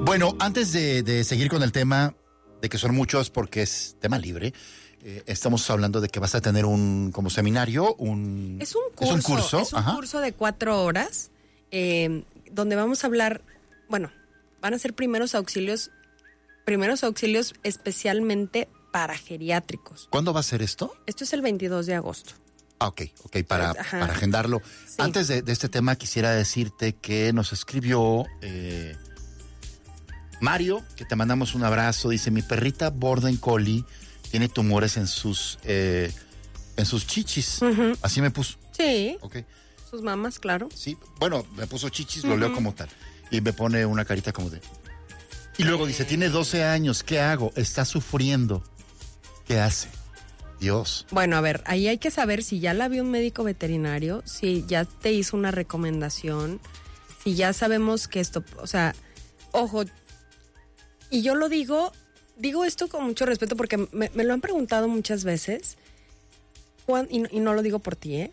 Bueno, antes de seguir con el tema, de que son muchos porque es tema libre, estamos hablando de que vas a tener un como seminario, Es un curso de 4 horas, donde vamos a hablar, bueno, van a ser primeros auxilios especialmente para geriátricos. ¿Cuándo va a ser esto? Esto es el 22 de agosto. Ah, ok, para agendarlo. Sí. Antes de este tema quisiera decirte que nos escribió Mario, que te mandamos un abrazo. Dice, mi perrita Border Collie tiene tumores en sus chichis. Uh-huh. Así me puso. Sí. Okay. Sus mamas, claro. Sí, bueno, me puso chichis, lo leo como tal. Y me pone una carita como de... Y luego dice, tiene 12 años, ¿qué hago? Está sufriendo. ¿Qué hace? Dios. Bueno, a ver, ahí hay que saber si ya la vio un médico veterinario, si ya te hizo una recomendación, si ya sabemos que esto, o sea, ojo, y yo lo digo esto con mucho respeto porque me lo han preguntado muchas veces, y no lo digo por ti,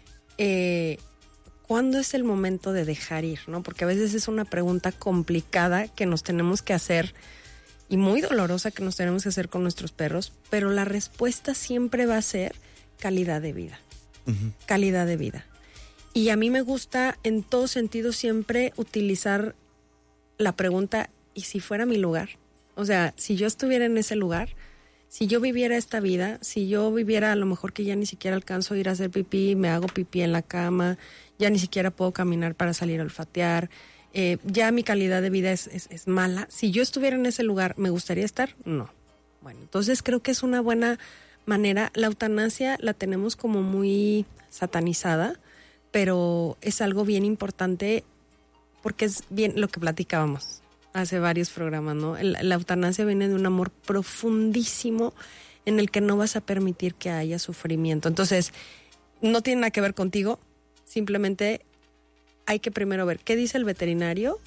¿cuándo es el momento de dejar ir? ¿No? Porque a veces es una pregunta complicada que nos tenemos que hacer y muy dolorosa que nos tenemos que hacer con nuestros perros, pero la respuesta siempre va a ser calidad de vida. Uh-huh. Calidad de vida. Y a mí me gusta en todo sentido siempre utilizar la pregunta, ¿y si fuera mi lugar? O sea, si yo estuviera en ese lugar, si yo viviera esta vida, si yo viviera a lo mejor que ya ni siquiera alcanzo a ir a hacer pipí, me hago pipí en la cama, ya ni siquiera puedo caminar para salir a olfatear, ya mi calidad de vida es mala. Si yo estuviera en ese lugar, ¿me gustaría estar? No. Bueno, entonces creo que es una buena manera. La eutanasia la tenemos como muy satanizada, pero es algo bien importante porque es bien lo que platicábamos hace varios programas, ¿no? La eutanasia viene de un amor profundísimo en el que no vas a permitir que haya sufrimiento. Entonces, no tiene nada que ver contigo, simplemente hay que primero ver qué dice el veterinario,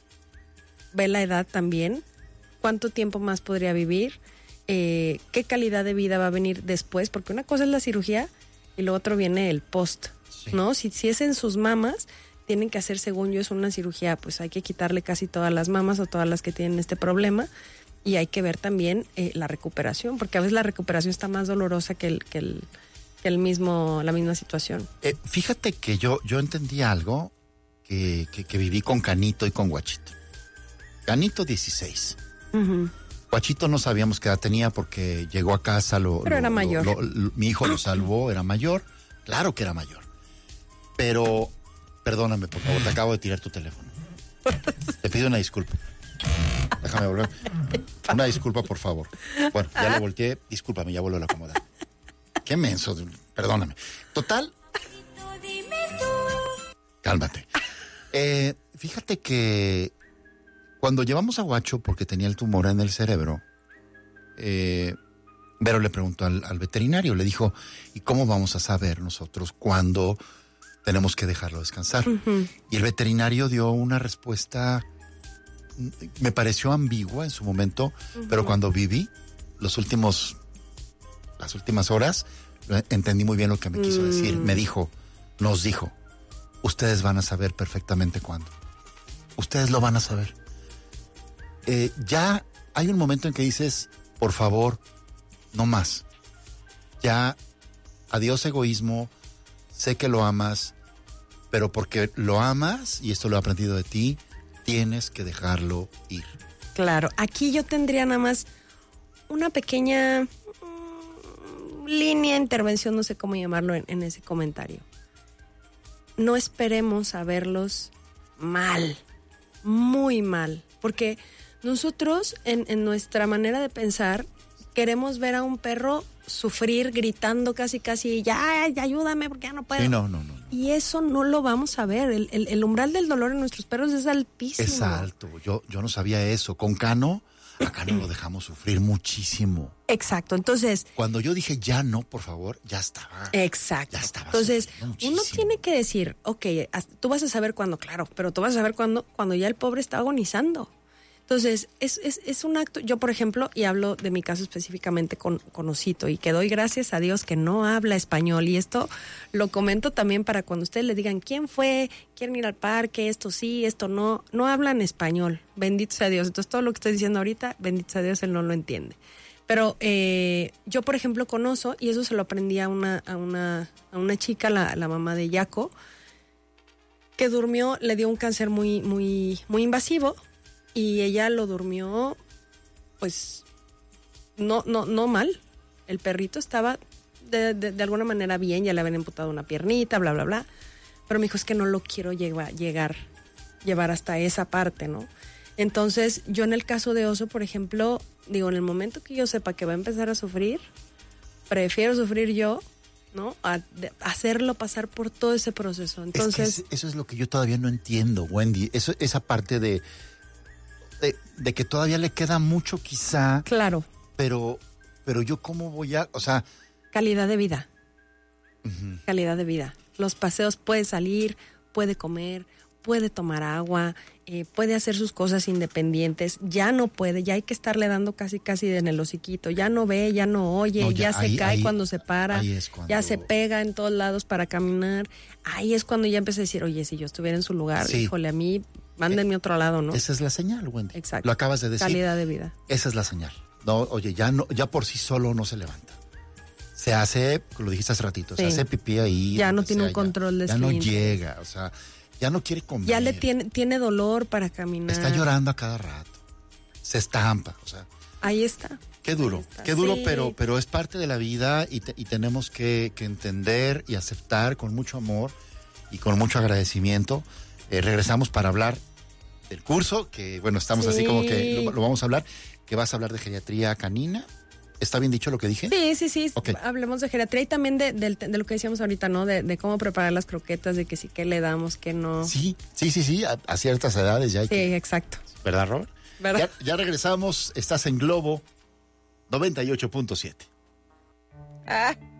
ve la edad también, cuánto tiempo más podría vivir, qué calidad de vida va a venir después, porque una cosa es la cirugía y lo otro viene el post, sí. ¿No? Si es en sus mamas, tienen que hacer, según yo, es una cirugía, pues hay que quitarle casi todas las mamas o todas las que tienen este problema y hay que ver también la recuperación, porque a veces la recuperación está más dolorosa que la misma situación. Fíjate que yo entendí algo que viví con Canito y con Guachito. Canito 16. Uh-huh. Guachito no sabíamos qué edad tenía porque llegó a casa, pero era mayor. Mi hijo lo salvó, era mayor, claro que era mayor. Pero, perdóname por favor, te acabo de tirar tu teléfono. Te pido una disculpa. Déjame volver. Una disculpa, por favor. Bueno, ya lo volteé, discúlpame, ya vuelvo a acomodar. Qué menso, perdóname. Total. Cálmate. Fíjate que cuando llevamos a Guacho, porque tenía el tumor en el cerebro, Vero le preguntó al veterinario, le dijo, ¿y cómo vamos a saber nosotros cuándo tenemos que dejarlo descansar? Uh-huh. Y el veterinario dio una respuesta, me pareció ambigua en su momento, uh-huh. Pero cuando viví las últimas horas, entendí muy bien lo que me quiso decir. Nos dijo, ustedes van a saber perfectamente cuándo. Ustedes lo van a saber. Ya hay un momento en que dices, por favor, no más. Ya, adiós egoísmo, sé que lo amas, pero porque lo amas, y esto lo he aprendido de ti, tienes que dejarlo ir. Claro, aquí yo tendría nada más una pequeña línea de intervención, no sé cómo llamarlo en ese comentario. No esperemos a verlos mal, muy mal, porque nosotros en nuestra manera de pensar queremos ver a un perro sufrir gritando casi, ya ayúdame porque ya no puedo. Sí, no. Y eso no lo vamos a ver. El umbral del dolor en nuestros perros es altísimo. Es alto. Yo no sabía eso. Con Cano, a Cano lo dejamos sufrir muchísimo. Exacto. Entonces, cuando yo dije ya no, por favor, ya estaba. Exacto. Ya estaba. Entonces, uno tiene que decir, ok, tú vas a saber cuándo, claro, pero tú vas a saber cuándo ya el pobre está agonizando. Entonces, es un acto, yo por ejemplo, y hablo de mi caso específicamente con Osito, y que doy gracias a Dios que no habla español, y esto lo comento también para cuando ustedes le digan, ¿quién fue? ¿Quieren ir al parque? Esto sí, esto no hablan español, bendito sea Dios. Entonces todo lo que estoy diciendo ahorita, bendito sea Dios, él no lo entiende. Pero yo por ejemplo con Oso, y eso se lo aprendí a una chica, la mamá de Yaco, que durmió, le dio un cáncer muy, muy, muy invasivo, y ella lo durmió, pues, no mal. El perrito estaba de alguna manera bien, ya le habían amputado una piernita, bla, bla, bla. Pero me dijo, es que no lo quiero llevar hasta esa parte, ¿no? Entonces, yo en el caso de Oso, por ejemplo, digo, en el momento que yo sepa que va a empezar a sufrir, prefiero sufrir yo, ¿no? Hacerlo pasar por todo ese proceso. Entonces, es que eso es lo que yo todavía no entiendo, Wendy. Esa parte de que todavía le queda mucho quizá. Claro. Pero yo cómo voy a, o sea. Calidad de vida. Uh-huh. Calidad de vida. Los paseos, puede salir, puede comer, puede tomar agua, puede hacer sus cosas independientes. Ya no puede, ya hay que estarle dando casi en el hociquito. Ya no ve, ya no oye, no, ya se cae cuando se para, ya se pega en todos lados para caminar. Ahí es cuando ya empieza a decir, oye, si yo estuviera en su lugar, sí, híjole, a mí, mándenme a otro lado, ¿no? Esa es la señal, Wendy. Exacto. Lo acabas de decir. Calidad de vida. Esa es la señal. No, oye, ya por sí solo no se levanta. Se hace, lo dijiste hace ratito, sí, se hace pipí ahí. Ya no tiene un control de ya no llega, o sea, ya no quiere comer. Ya tiene dolor para caminar. Está llorando a cada rato. Se estampa, o sea. Ahí está. Qué duro, sí, pero es parte de la vida y tenemos que entender y aceptar con mucho amor y con mucho agradecimiento. Regresamos para hablar del curso, que bueno, estamos sí, así como que lo vamos a hablar, que vas a hablar de geriatría canina. ¿Está bien dicho lo que dije? Sí. Okay. Hablemos de geriatría y también de lo que decíamos ahorita, ¿no? De cómo preparar las croquetas, de que sí, que le damos, que no. Sí. A ciertas edades ya hay que... Exacto. ¿Verdad, Robert? ¿Verdad? Ya regresamos. Estás en Globo 98.7.